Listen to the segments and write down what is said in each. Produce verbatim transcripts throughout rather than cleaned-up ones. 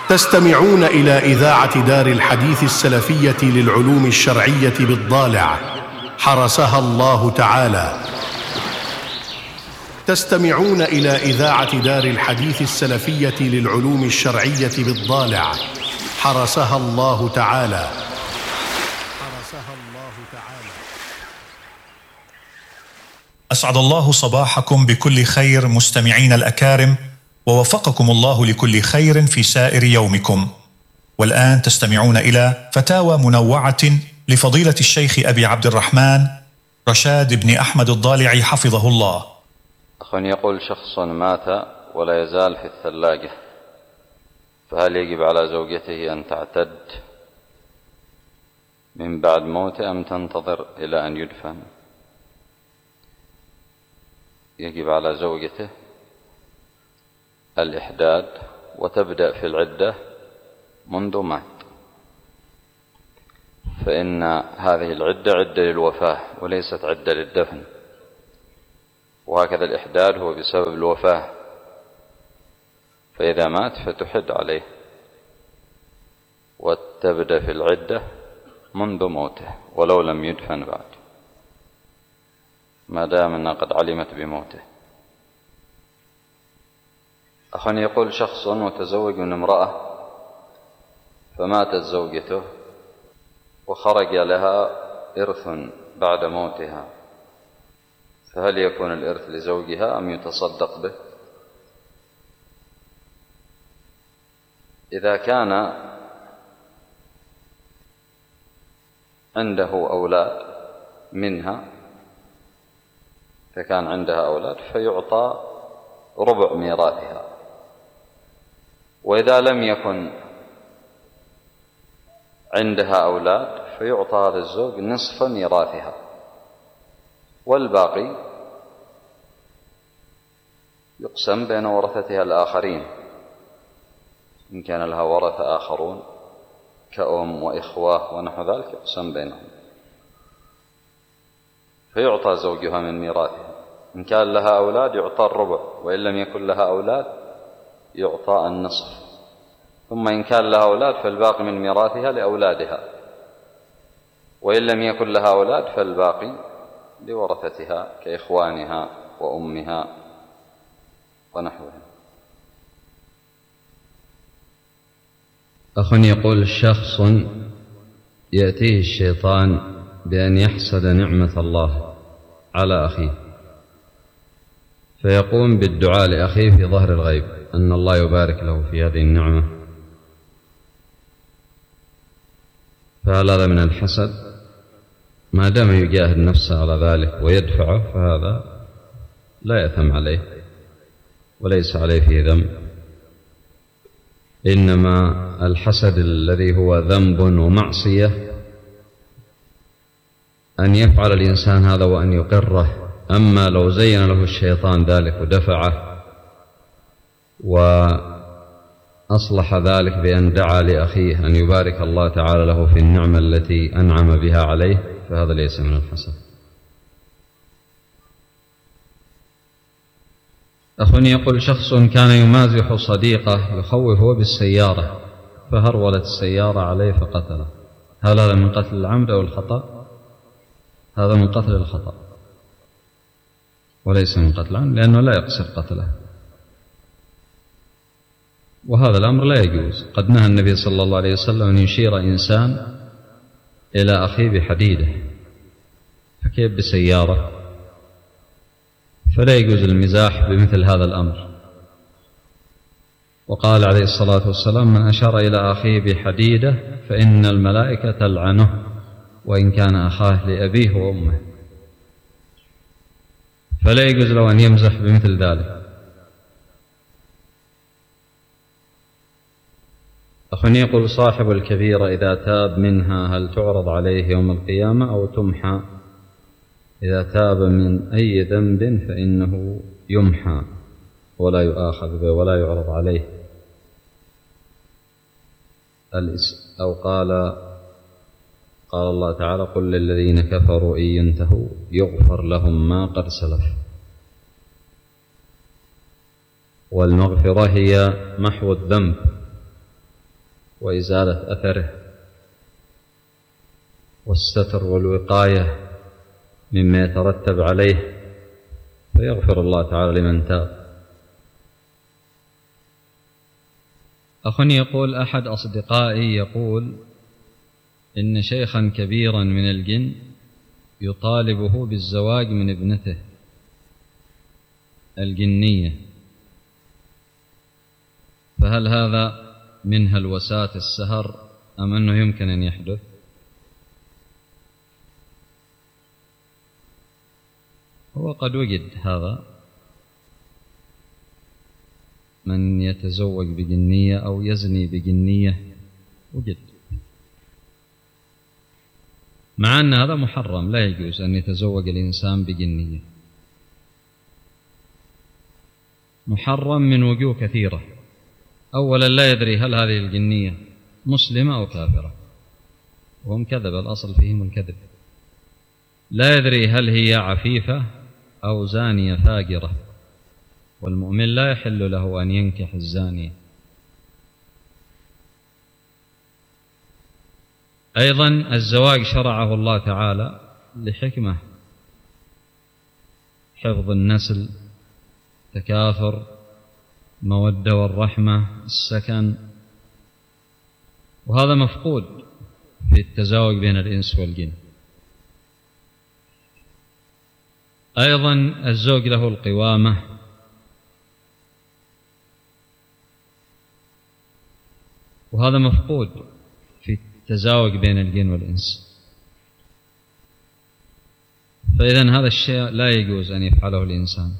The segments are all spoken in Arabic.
تستمعون إلى إذاعة دار الحديث السلفية للعلوم الشرعية بالضالع حرسها الله تعالى. تستمعون إلى إذاعة دار الحديث السلفية للعلوم الشرعية بالضالع حرسها الله تعالى. حرسها الله تعالى. أسعد الله صباحكم بكل خير مستمعين الأكارم، ووفقكم الله لكل خير في سائر يومكم. والآن تستمعون إلى فتاوى منوعة لفضيلة الشيخ أبي عبد الرحمن رشاد بن أحمد الضالعي حفظه الله. أخ يقول شخص مات ولا يزال في الثلاجة، فهل يجب على زوجته أن تعتد من بعد موته أم تنتظر إلى أن يدفن؟ يجب على زوجته الإحداد وتبدأ في العدة منذ مات، فإن هذه العدة عدة للوفاة وليست عدة للدفن، وهكذا الإحداد هو بسبب الوفاة، فإذا مات فتحد عليه وتبدأ في العدة منذ موته ولو لم يدفن بعد، ما دام أنها قد علمت بموته. أخ يقول شخص متزوج من امرأة فماتت زوجته وخرج لها إرث بعد موتها، فهل يكون الإرث لزوجها أم يتصدق به؟ إذا كان عنده أولاد منها، إذا كان عندها أولاد فيعطى ربع ميراثها، وإذا لم يكن عندها أولاد فيعطى هذا الزوج نصف ميراثها، والباقي يقسم بين ورثتها الآخرين إن كان لها ورثة آخرون كأم وإخوة ونحو ذلك، يقسم بينهم فيعطى زوجها من ميراثها. إن كان لها أولاد يعطى الربع، وإن لم يكن لها أولاد يعطى النصف، ثم إن كان لها أولاد فالباقي من ميراثها لأولادها، وإن لم يكن لها أولاد فالباقي لورثتها كإخوانها وأمها ونحوها. أخ يقول شخص يأتيه الشيطان بأن يحسد نعمة الله على أخيه، فيقوم بالدعاء لأخيه في ظهر الغيب أن الله يبارك له في هذه النعمة، فهل هذا من الحسد؟ ما دام يجاهد نفسه على ذلك ويدفعه فهذا لا يأثم عليه وليس عليه فيه ذنب، إنما الحسد الذي هو ذنب ومعصية أن يفعل الإنسان هذا وأن يقره. أما لو زين له الشيطان ذلك ودفعه وأصلح ذلك بأن دعا لأخيه أن يبارك الله تعالى له في النعمة التي أنعم بها عليه، فهذا ليس من الحسد. أخ يقول شخص كان يمازح صديقه يخوفه بالسيارة فهرولت السيارة عليه فقتله، هل هذا من قتل العمد أو الخطأ؟ هذا من قتل الخطأ وليس من قتل العمد، لأنه لا يقصد قتله، وهذا الأمر لا يجوز. قد نهى النبي صلى الله عليه وسلم أن يشير إنسان إلى أخيه بحديدة، فكيف بسيارة؟ فلا يجوز المزاح بمثل هذا الأمر. وقال عليه الصلاة والسلام من أشار إلى أخيه بحديدة فإن الملائكة تلعنه وإن كان أخاه لأبيه وأمه، فلا يجوز له أن يمزح بمثل ذلك. أخ يقول صاحب الكبيرة إذا تاب منها هل تعرض عليه يوم القيامة أو تمحى؟ إذا تاب من أي ذنب فإنه يمحى ولا يؤاخذ به ولا يعرض عليه. أو قال قال الله تعالى قل للذين كفروا إن ينتهوا يغفر لهم ما قد سلف. والمغفرة هي محو الذنب وإزالة أثره والستر والوقاية مما يترتب عليه، فيغفر الله تعالى لمن تاب. أخ يقول: أحد أصدقائي يقول إن شيخا كبيرا من الجن يطالبه بالزواج من ابنته الجنية، فهل هذا من هلوسات السهر أم أنه يمكن أن يحدث؟ هو قد وجد هذا، من يتزوج بجنية أو يزني بجنية وجد، مع أن هذا محرم، لا يجوز أن يتزوج الإنسان بجنية، محرم من وجوه كثيرة. أولا لا يدري هل هذه الجنية مسلمة أو كافرة، وهم كذب، الأصل فيهم الكذب. لا يدري هل هي عفيفة أو زانية فاجرة، والمؤمن لا يحل له أن ينكح الزانية. أيضا الزواج شرعه الله تعالى لحكمة: حفظ النسل، تكاثر، المودة والرحمة، السكن، وهذا مفقود في التزاوج بين الإنس والجن. أيضا الزوج له القوامة، وهذا مفقود في التزاوج بين الجن والإنس. فإذن هذا الشيء لا يجوز أن يفعله الإنسان.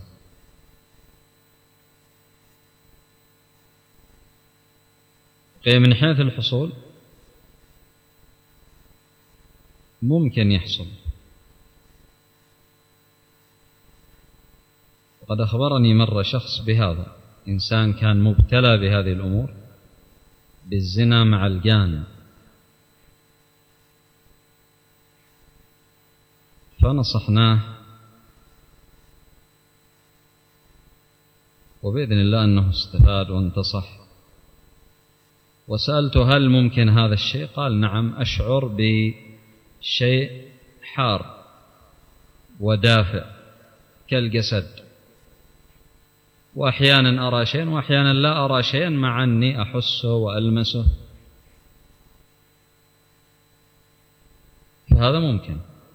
من حيث الحصول ممكن يحصل، وقد أخبرني مرة شخص بهذا، إنسان كان مبتلى بهذه الأمور، بالزنا مع الجان، فنصحناه، وبإذن الله أنه استفاد وانتصح. وسألته: هل ممكن هذا الشيء؟ قال: نعم، أشعر بشيء حار ودافئ كالجسد، وأحيانا أرى شيئا وأحيانا لا أرى شيئا، مع أني أحسه وألمسه، فهذا ممكن،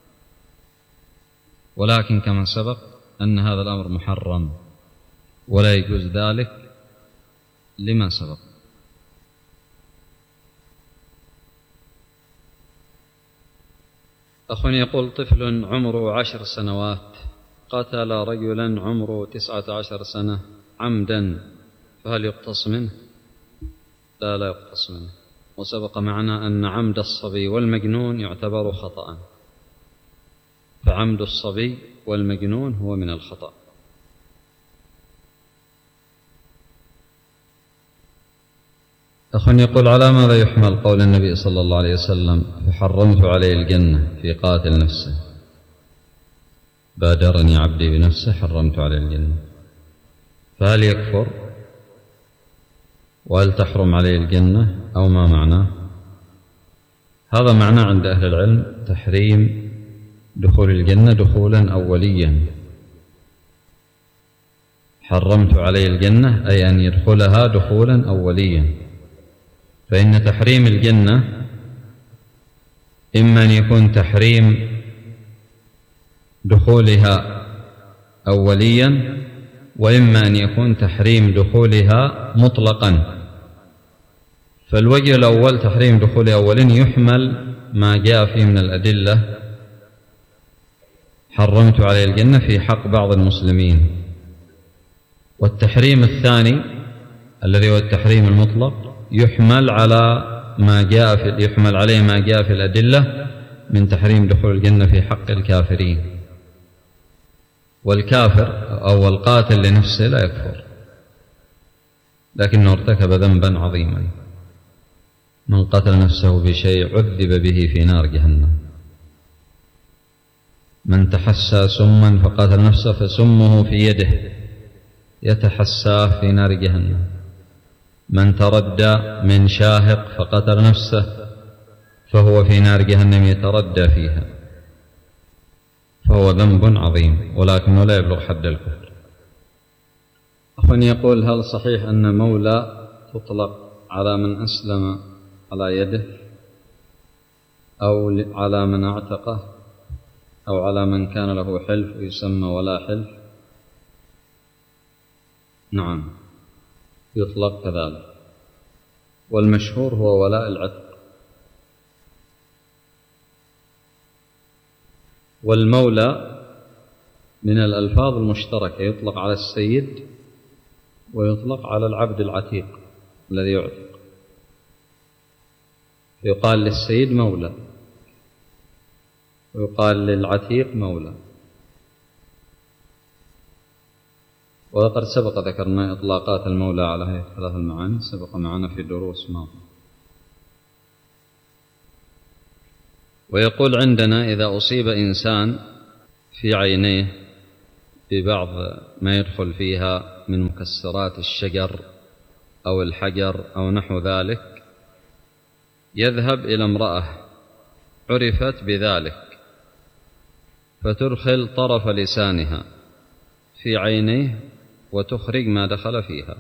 ولكن كما سبق أن هذا الأمر محرم ولا يجوز ذلك لما سبق. أخ يقول: طفل عمره عشر سنوات قتل رجلا عمره تسعة عشر سنة عمدا، فهل يقتص منه؟ لا، لا يقتص منه. وسبق معنا أن عمد الصبي والمجنون يعتبر خطأ، فعمد الصبي والمجنون هو من الخطأ. أخ يقول: على ماذا يحمل قول النبي صلى الله عليه وسلم: فحرمت عليه الجنة في قاتل نفسه؟ بادرني عبدي بنفسه حرمت عليه الجنة، فهل يكفر؟ وهل تحرم عليه الجنة أو ما معناه؟ هذا معناه عند أهل العلم تحريم دخول الجنة دخولا أوليا. حرمت عليه الجنة أي أن يدخلها دخولا أوليا، فإن تحريم الجنة إما أن يكون تحريم دخولها أوليا، وإما أن يكون تحريم دخولها مطلقا. فالوجه الأول تحريم دخولها أولين يحمل ما جاء فيه من الأدلة: حرمت عليه الجنة في حق بعض المسلمين. والتحريم الثاني الذي هو التحريم المطلق يحمل على ما جاء في يحمل عليه ما جاء في الأدلة من تحريم دخول الجنة في حق الكافرين. والكافر أو القاتل لنفسه لا يكفر، لكنه ارتكب ذنبا عظيما. من قتل نفسه بشيء عذب به في نار جهنم. من تحسى سما فقتل نفسه فسمه في يده يتحساه في نار جهنم. من تردى من شاهق فقتل نفسه فهو في نار جهنم يتردى فيها، فهو ذنب عظيم ولكنه لا يبلغ حد الكفر. أخ يقول: هل صحيح أن مولى تطلق على من أسلم على يده، أو على من اعتقه، أو على من كان له حلف ويسمى ولا حلف؟ نعم، يطلق كذلك، والمشهور هو ولاء العتق. والمولى من الألفاظ المشتركة، يطلق على السيد ويطلق على العبد العتيق الذي يعتق، يقال للسيد مولى ويقال للعتيق مولى. وقد سبق ذكرنا إطلاقات المولى على هذه الثلاث المعاني، سبق معنا في دروس ماضية. ويقول: عندنا إذا أصيب إنسان في عينيه ببعض ما يدخل فيها من مكسرات الشجر أو الحجر أو نحو ذلك، يذهب إلى امرأة عرفت بذلك فتدخل طرف لسانها في عينيه وتخرج ما دخل فيها،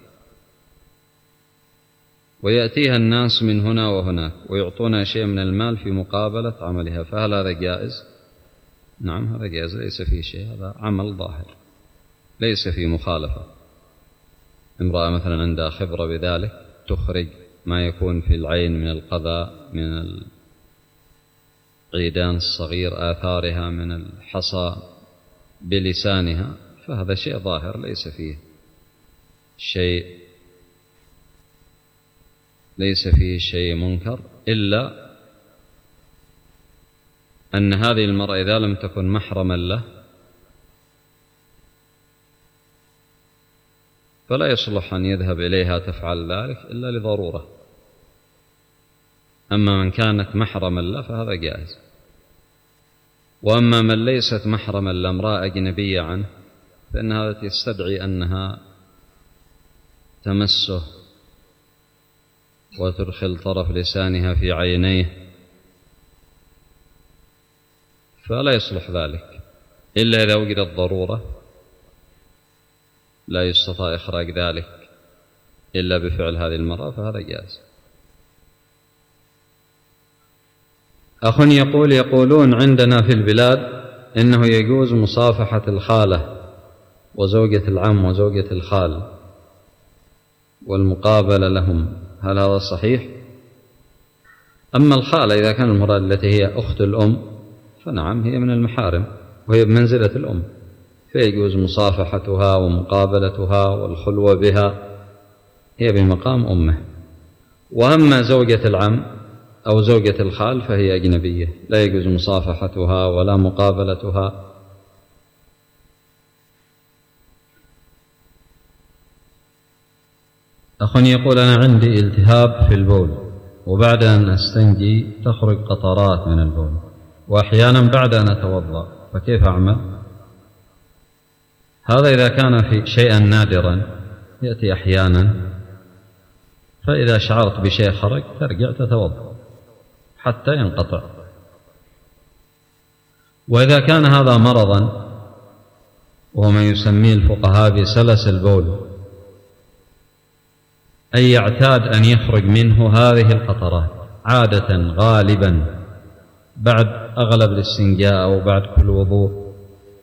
ويأتيها الناس من هنا وهناك ويعطونها شيء من المال في مقابلة عملها، فهل هذا جائز؟ نعم، هذا جائز، ليس فيه شيء، هذا عمل ظاهر ليس فيه مخالفة. امرأة مثلا عندها خبرة بذلك تخرج ما يكون في العين من القذى، من العيدان الصغير، آثارها من الحصى بلسانها، فهذا شيء ظاهر ليس فيه شيء ليس فيه شيء منكر، إلا أن هذه المرأة إذا لم تكن محرما له فلا يصلح أن يذهب إليها تفعل ذلك إلا لضرورة. أما من كانت محرما له فهذا جائز. وأما من ليست محرما لامرأة أجنبية عنه فإن هذا يستدعي أنها تمسه وتدخل طرف لسانها في عينيه، فلا يصلح ذلك إلا إذا وجدت ضرورة لا يستطاع إخراج ذلك إلا بفعل هذه المرأة، فهذا جائز. أخ يقول: يقولون عندنا في البلاد إنه يجوز مصافحة الخالة وزوجة العم وزوجة الخال والمقابلة لهم، هل هذا صحيح؟ أما الخالة إذا كان المرأة التي هي أخت الأم فنعم، هي من المحارم وهي بمنزلة الأم، فيجوز مصافحتها ومقابلتها والخلوة بها، هي بمقام أمه. وأما زوجة العم أو زوجة الخال فهي أجنبية، لا يجوز مصافحتها ولا مقابلتها. أخ يقول: أنا عندي التهاب في البول، وبعد أن أستنجي تخرج قطرات من البول، وأحيانا بعد أن أتوضأ، فكيف أعمل؟ هذا إذا كان في شيئا نادرا يأتي أحيانا، فإذا شعرت بشيء خرج ترجع تتوضأ حتى ينقطع. وإذا كان هذا مرضا وهو ما يسميه الفقهاء بسلس البول، أي يعتاد أن يخرج منه هذه القطرات عادة غالبا بعد أغلب الاستنجاء أو بعد كل وضوء،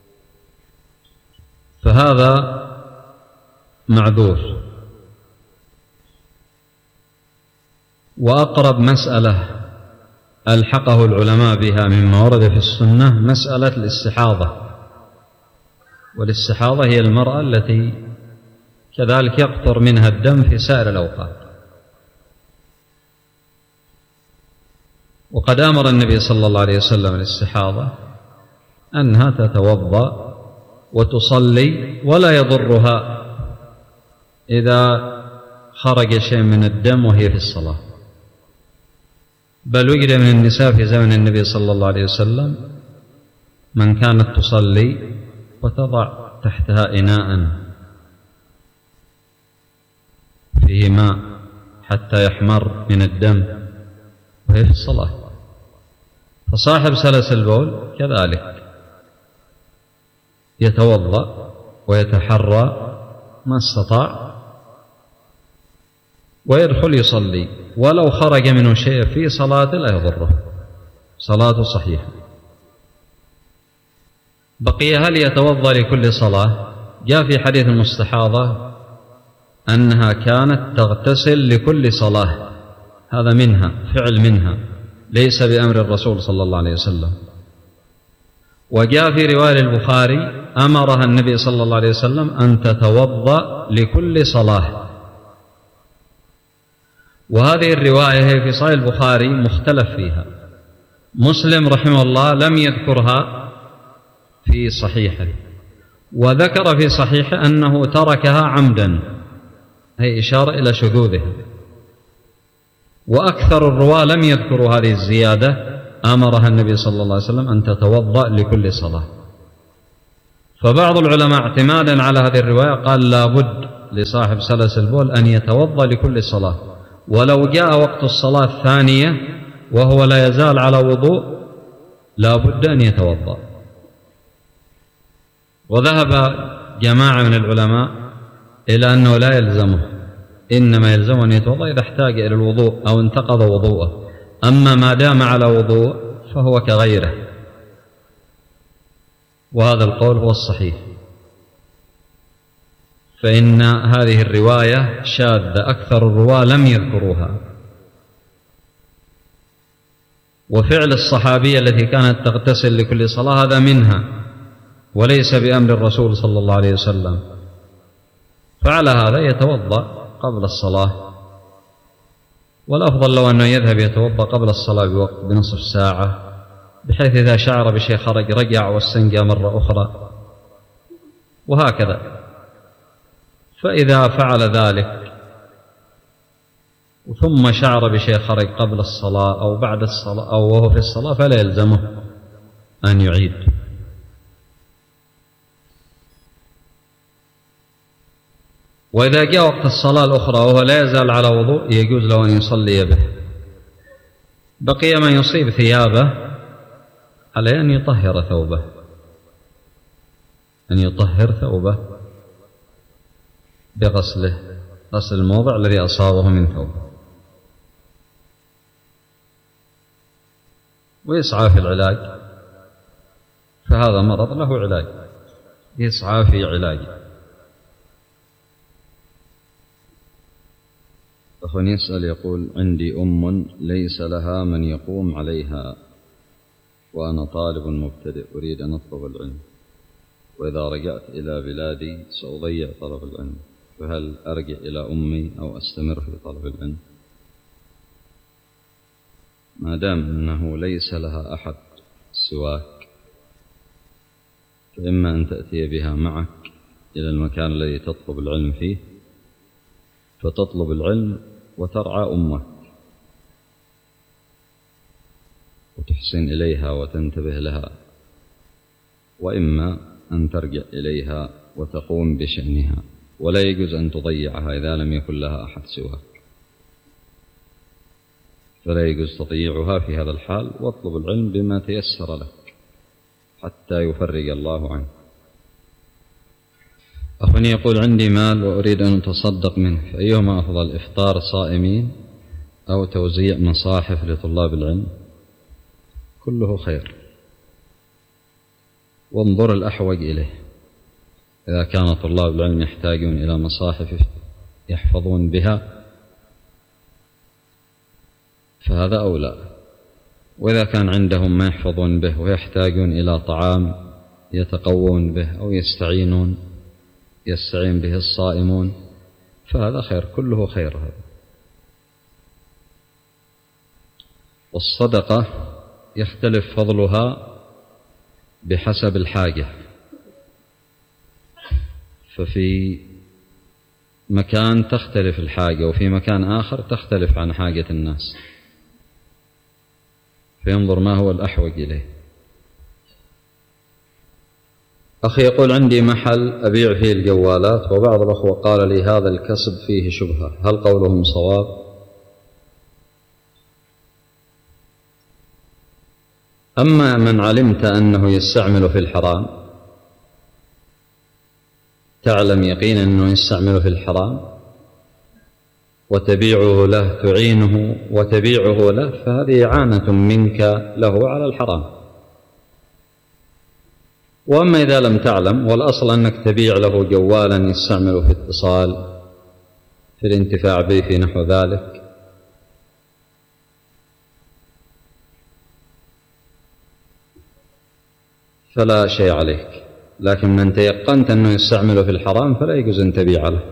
فهذا معذور. وأقرب مسألة ألحقه العلماء بها مما ورد في السنة مسألة الاستحاضة، والاستحاضة هي المرأة التي كذلك يقطر منها الدم في سائر الأوقات. وقد أمر النبي صلى الله عليه وسلم الاستحاضة أنها تتوضأ وتصلي ولا يضرها إذا خرج شيء من الدم وهي في الصلاة، بل وجد من النساء في زمن النبي صلى الله عليه وسلم من كانت تصلي وتضع تحتها إناء فيه ماء حتى يحمر من الدم وهي في الصلاة. فصاحب سلس البول كذلك يتوضأ ويتحرى ما استطاع ويدخل يصلي، ولو خرج منه شيء في صلاته لا يضره، صلاته صحيحة. بقي هل يتوضأ لكل صلاة؟ جاء في حديث المستحاضة أنها كانت تغتسل لكل صلاة، هذا منها فعل منها ليس بأمر الرسول صلى الله عليه وسلم. وجاء في رواية البخاري أمرها النبي صلى الله عليه وسلم أن تتوضأ لكل صلاة، وهذه الرواية هي في صحيح البخاري مختلف فيها. مسلم رحمه الله لم يذكرها في صحيحه، وذكر في صحيحه أنه تركها عمدا، هي إشارة إلى شذوذها. وأكثر الرواة لم يذكروا هذه الزيادة، أمرها النبي صلى الله عليه وسلم أن تتوضأ لكل صلاة. فبعض العلماء اعتمادا على هذه الرواية قال لا بد لصاحب سلس البول أن يتوضأ لكل صلاة، ولو جاء وقت الصلاة الثانية وهو لا يزال على وضوء لا بد أن يتوضأ. وذهب جماعة من العلماء إلى أنه لا يلزمه، إنما يلزمه أن يتوضأ إذا احتاج إلى الوضوء أو انتقض وضوءه، أما ما دام على وضوء فهو كغيره، وهذا القول هو الصحيح. فإن هذه الرواية شاذة، أكثر الرواة لم يذكروها. وفعل الصحابية التي كانت تغتسل لكل صلاة هذا منها وليس بأمر الرسول صلى الله عليه وسلم، فعلى هذا يتوضأ قبل الصلاة، والأفضل لو أنه يذهب يتوضأ قبل الصلاة بوقت بنصف ساعة، بحيث إذا شعر بشيء خرج رجع واستنجى مرة أخرى وهكذا. فإذا فعل ذلك ثم شعر بشيء خرج قبل الصلاة أو بعد الصلاة أو وهو في الصلاة فلا يلزمه أن يعيد. وإذا جاء وقت الصلاة الأخرى وهو لا يزال على وضوء يجوز له أن يصلي به. بقي من يصيب ثيابه عليه أن يطهر ثوبه، أن يطهر ثوبه بغسله، غسل الموضع الذي أصابه من ثوبه، ويسعى في العلاج، فهذا مرض له علاج، يسعى في علاجه. أخ يسأل يقول: عندي أم ليس لها من يقوم عليها، وأنا طالب مبتدئ أريد أن أطلب العلم، وإذا رجعت إلى بلادي سأضيع طلب العلم، فهل أرجع إلى أمي أو أستمر في طلب العلم؟ ما دام أنه ليس لها أحد سواك فإما أن تأتي بها معك إلى المكان الذي تطلب العلم فيه فتطلب العلم وترعى أمك وتحسن إليها وتنتبه لها، وإما أن ترجع إليها وتقوم بشأنها، ولا يجوز أن تضيعها إذا لم يكن لها أحد سواك، فلا يجوز تضييعها في هذا الحال. واطلب العلم بما تيسر لك حتى يفرج الله عنك. أخواني يقول: عندي مال وأريد أن أتصدق منه، فأيهما أفضل، إفطار صائمين أو توزيع مصاحف لطلاب العلم؟ كله خير، وانظر الأحوج إليه. إذا كان طلاب العلم يحتاجون إلى مصاحف يحفظون بها فهذا أولى، وإذا كان عندهم ما يحفظون به ويحتاجون إلى طعام يتقوون به أو يستعينون يستعين به الصائمون فهذا خير، كله خير هذا. والصدقة يختلف فضلها بحسب الحاجة، ففي مكان تختلف الحاجة وفي مكان آخر تختلف عن حاجة الناس، فينظر ما هو الأحوج إليه. أخي يقول: عندي محل أبيع فيه الجوالات، وبعض الأخوة قال لي هذا الكسب فيه شبهة، هل قولهم صواب أما من علمت أنه يستعمل في الحرام، تعلم يقينا أنه يستعمل في الحرام وتبيعه له، تعينه وتبيعه له، فهذه إعانة منك له على الحرام. وأما إذا لم تعلم، والأصل أنك تبيع له جوالا يستعمل في اتصال، في الانتفاع به، في نحو ذلك، فلا شيء عليك. لكن من تيقنت أنه يستعمل في الحرام فلا يجوز أن تبيع له،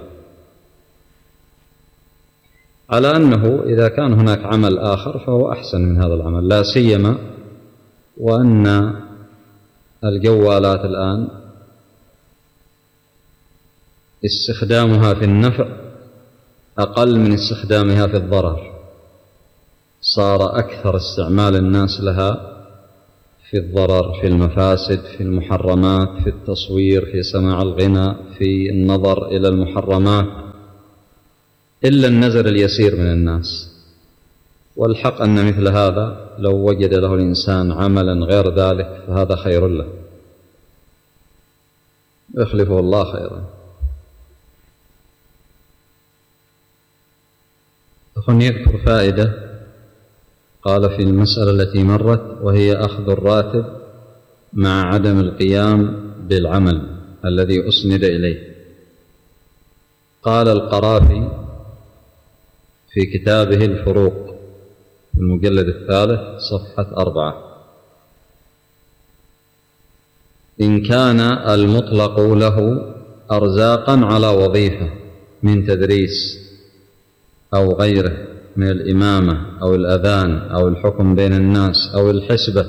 على أنه إذا كان هناك عمل آخر فهو أحسن من هذا العمل، لا سيما وأن الجوالات الآن استخدامها في النفع أقل من استخدامها في الضرر، صار أكثر استعمال الناس لها في الضرر، في المفاسد، في المحرمات، في التصوير، في سماع الغناء، في النظر إلى المحرمات، إلا النزر اليسير من الناس. والحق أن مثل هذا لو وجد له الإنسان عملا غير ذلك فهذا خير له، يخلفه الله خيرا. أخذ يذكر فائدة قال في المسألة التي مرت، وهي أخذ الراتب مع عدم القيام بالعمل الذي أسند إليه. قال القرافي في كتابه الفروق في المجلد الثالث صفحة أربعة: إن كان المطلق له أرزاقا على وظيفة من تدريس أو غيره من الإمامة أو الأذان أو الحكم بين الناس أو الحسبة،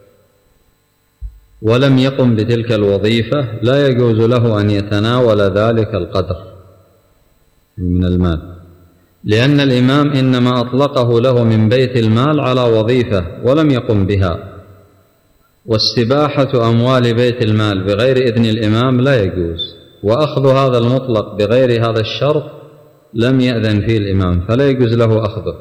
ولم يقم بتلك الوظيفة، لا يجوز له أن يتناول ذلك القدر من المال، لأن الإمام إنما أطلقه له من بيت المال على وظيفة ولم يقم بها، واستباحة أموال بيت المال بغير إذن الإمام لا يجوز، وأخذ هذا المطلق بغير هذا الشرط لم يأذن فيه الإمام فلا يجوز له أخذه.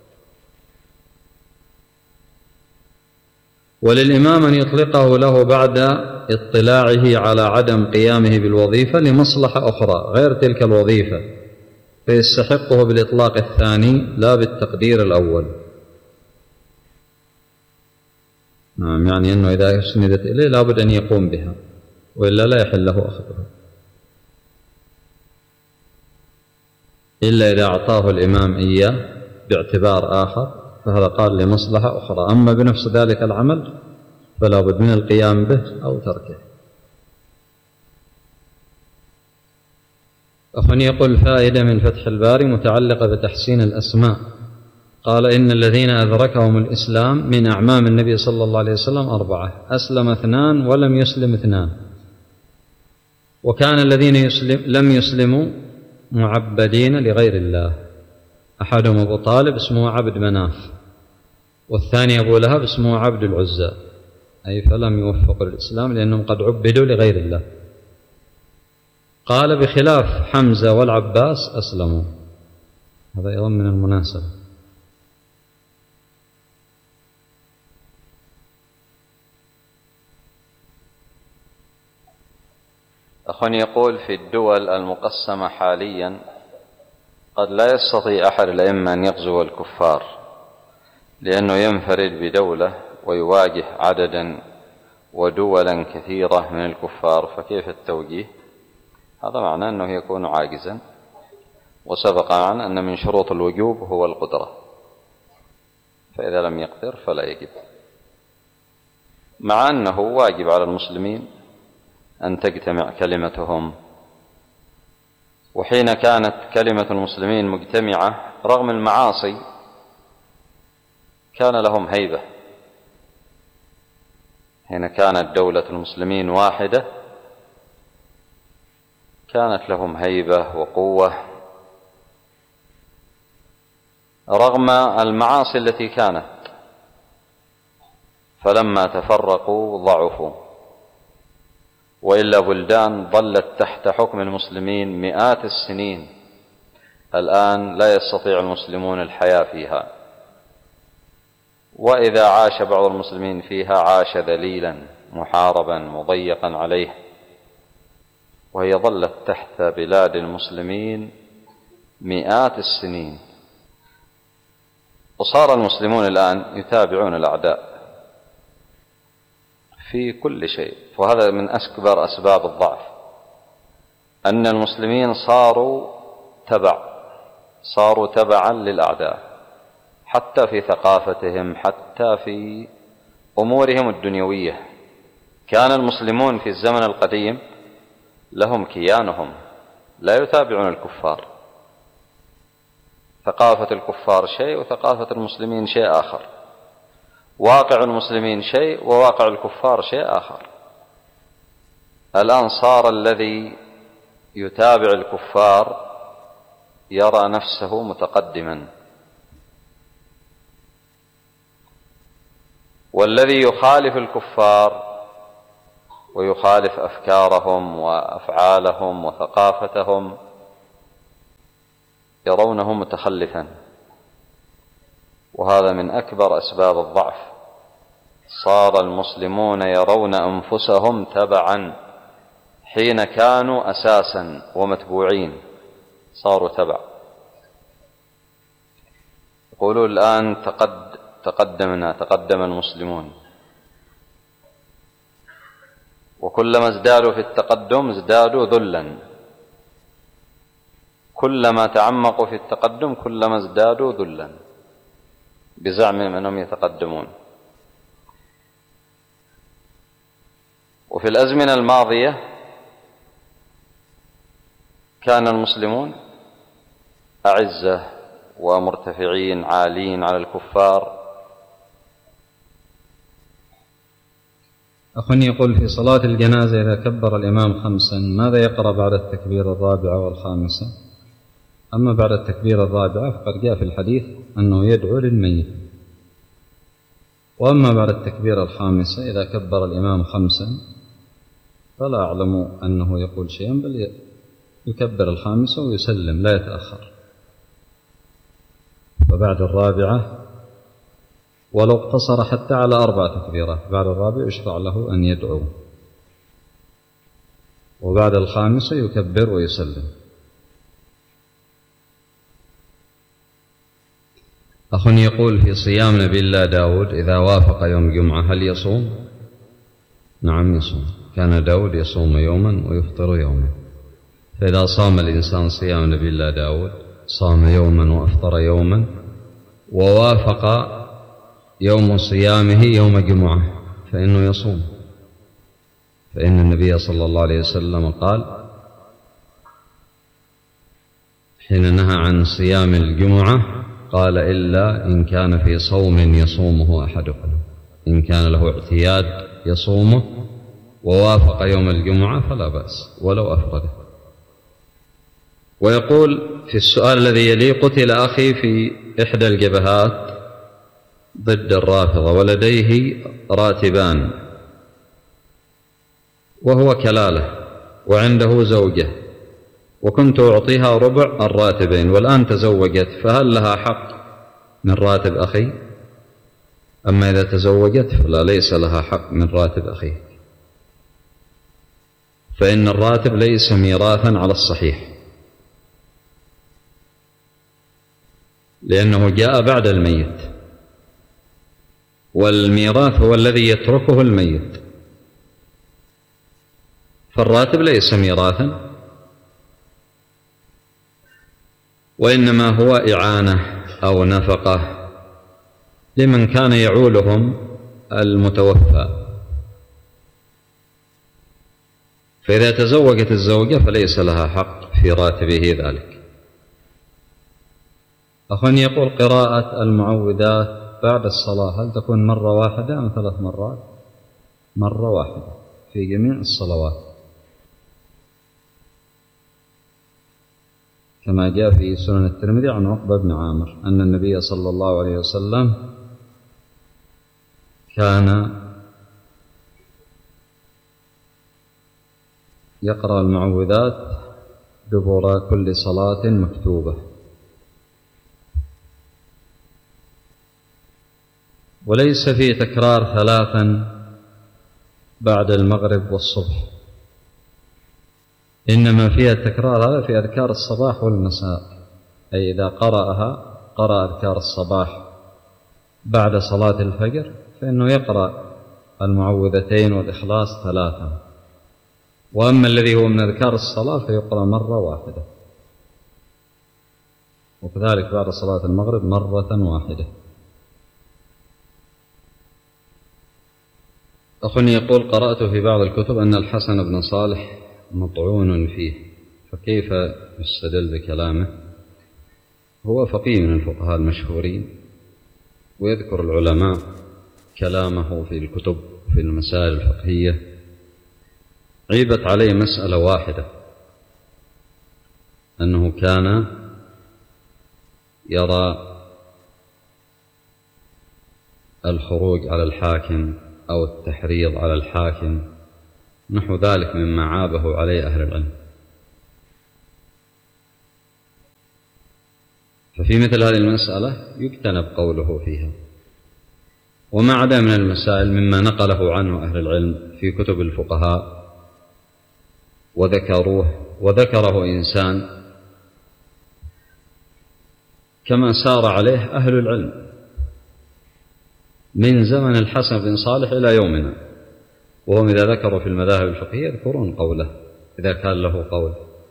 وللإمام أن يطلقه له بعد اطلاعه على عدم قيامه بالوظيفة لمصلحة أخرى غير تلك الوظيفة، فيستحقه بالإطلاق الثاني لا بالتقدير الأول. نعم، يعني أنه إذا سندت إليه لابد أن يقوم بها، وإلا لا يحل له أخذها، إلا إذا أعطاه الإمام إياه باعتبار آخر، فهذا قال لمصلحة أخرى. أما بنفس ذلك العمل فلا بد من القيام به أو تركه. أخوان يقول فائدة من فتح الباري متعلقة بتحسين الأسماء. قال إن الذين أدركهم الإسلام من أعمام النبي صلى الله عليه وسلم أربعة: أسلم اثنان ولم يسلم اثنان، وكان الذين يسلم لم يسلموا معبدين لغير الله، أحدهم أبو طالب اسمه عبد مناف، والثاني أبو لهب اسمه عبد العزى، أي فلم يوفقوا للإسلام لأنهم قد عبدوا لغير الله. قال بخلاف حمزة والعباس أسلموا. هذا أيضا من المناسبة. أخواني يقول في الدول المقسمة حاليا قد لا يستطيع أحد الأئمة أن يغزو الكفار لأنه ينفرد بدولة ويواجه عددا ودولا كثيرة من الكفار، فكيف التوجيه؟ هذا معناه أنه يكون عاجزا، وسبق معنا أن من شروط الوجوب هو القدرة، فإذا لم يقدر فلا يجب، مع أنه واجب على المسلمين أن تجتمع كلمتهم. وحين كانت كلمة المسلمين مجتمعة رغم المعاصي كان لهم هيبة، حين كانت دولة المسلمين واحدة كانت لهم هيبة وقوة رغم المعاصي التي كانت، فلما تفرقوا ضعفوا، وإلا بلدان ظلت تحت حكم المسلمين مئات السنين الآن لا يستطيع المسلمون الحياة فيها، وإذا عاش بعض المسلمين فيها عاش ذليلا محاربا مضيقا عليه، وهي ظلت تحت بلاد المسلمين مئات السنين. وصار المسلمون الآن يتابعون الأعداء في كل شيء، وهذا من أكبر أسباب الضعف، أن المسلمين صاروا تبع صاروا تبعا للأعداء، حتى في ثقافتهم، حتى في أمورهم الدنيوية. كان المسلمون في الزمن القديم لهم كيانهم، لا يتابعون الكفار. ثقافة الكفار شيء وثقافة المسلمين شيء آخر، واقع المسلمين شيء وواقع الكفار شيء آخر. الآن صار الذي يتابع الكفار يرى نفسه متقدما، والذي يخالف الكفار ويخالف أفكارهم وأفعالهم وثقافتهم يرونه متخلفا، وهذا من أكبر أسباب الضعف. صار المسلمون يرون أنفسهم تبعا حين كانوا أساسا ومتبوعين، صاروا تبع. يقولون الآن تقد تقدمنا تقدم المسلمون، وكلما ازدادوا في التقدم ازدادوا ذلا، كلما تعمقوا في التقدم كلما ازدادوا ذلا، بزعمهم أنهم يتقدمون. وفي الأزمنة الماضية كان المسلمون أعزة ومرتفعين عالين على الكفار. أخ يقول: في صلاة الجنازة إذا كبر الإمام خمسا ماذا يقرأ بعد التكبير الرابعة والخامسة؟ أما بعد التكبير الرابعة فقد جاء في الحديث أنه يدعو للميت، وأما بعد التكبير الخامسة إذا كبر الإمام خمسا فلا أعلم أنه يقول شيئا، بل يكبر الخامسة ويسلم لا يتأخر. وبعد الرابعة ولو اقتصر حتى على أربع تكبيرات، بعد الرابع يشرع له أن يدعو، وبعد الخامسة يكبر ويسلم. أخ يقول: في صيام نبي الله داود إذا وافق يوم جمعة هل يصوم؟ نعم يصوم، كان داود يصوم يوما ويفطر يوما، فإذا صام الإنسان صيام نبي الله داود صام يوما وأفطر يوما، ووافق يوم صيامه يوم جمعة فإنه يصوم، فإن النبي صلى الله عليه وسلم قال حين نهى عن صيام الجمعة قال: إلا إن كان في صوم يصومه أحدكم، إن كان له اعتياد يصومه ووافق يوم الجمعة فلا بأس ولو أفرده. ويقول في السؤال الذي يلي: قتل أخي في إحدى الجبهات ضد الرافضة ولديه راتبان وهو كلالة وعنده زوجة، وكنت أعطيها ربع الراتبين، والآن تزوجت، فهل لها حق من راتب أخي؟ أما إذا تزوجت فلا، ليس لها حق من راتب أخيه، فإن الراتب ليس ميراثا على الصحيح، لأنه جاء بعد الميت، والميراث هو الذي يتركه الميت، فالراتب ليس ميراثا، وإنما هو إعانة أو نفقة لمن كان يعولهم المتوفى. فإذا تزوجت الزوجة فليس لها حق في راتبه ذلك. أخ يقول: قراءة المعوذات بعد الصلاة هل تكون مرة واحدة أم ثلاث مرات؟ مرة واحدة في جميع الصلوات، كما جاء في سنن الترمذي عن عقبة بن عامر أن النبي صلى الله عليه وسلم كان يقرأ المعوذات دبر كل صلاة مكتوبة. وليس فيه تكرار ثلاثا بعد المغرب والصبح، إنما فيها التكرار هذا في أذكار الصباح والمساء، أي إذا قرأها قرأ أذكار الصباح بعد صلاة الفجر فإنه يقرأ المعوذتين والإخلاص ثلاثا، وأما الذي هو من أذكار الصلاة فيقرأ مرة واحدة، وكذلك بعد صلاة المغرب مرة واحدة. أخني يقول: قرأت في بعض الكتب أن الحسن بن صالح مطعون فيه، فكيف يستدل بكلامه؟ هو فقيه من الفقهاء المشهورين، ويذكر العلماء كلامه في الكتب في المسائل الفقهية. عيبت عليه مسألة واحدة، أنه كان يرى الخروج على الحاكم أو التحريض على الحاكم نحو ذلك مما عابه عليه أهل العلم. ففي مثل هذه المسألة يجتنب قوله فيها. وما عدا من المسائل مما نقله عنه أهل العلم في كتب الفقهاء وذكروه وذكره إنسان كما سار عليه أهل العلم من زمن الحسن بن صالح إلى يومنا، وهم إذا ذكروا في المذاهب الفقهية يذكرون قوله إذا كان له قول،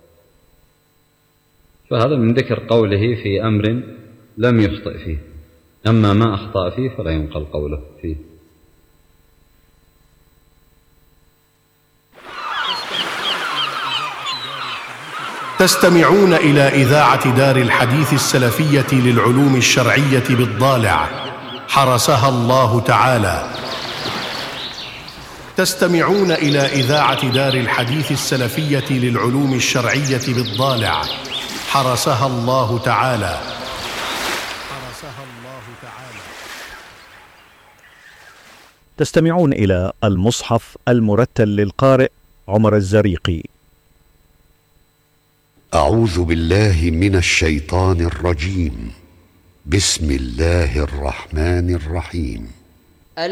فهذا من ذكر قوله في أمر لم يخطئ فيه، أما ما أخطأ فيه فلا ينقل قوله فيه. تستمعون إلى إذاعة دار الحديث السلفية للعلوم الشرعية بالضالع، حرسها الله تعالى. تستمعون إلى إذاعة دار الحديث السلفية للعلوم الشرعية بالضالع، حرسها الله تعالى. حرسها الله تعالى. تستمعون إلى المصحف المرتل للقارئ عمر الزريقي. أعوذ بالله من الشيطان الرجيم. بسم الله الرحمن الرحيم.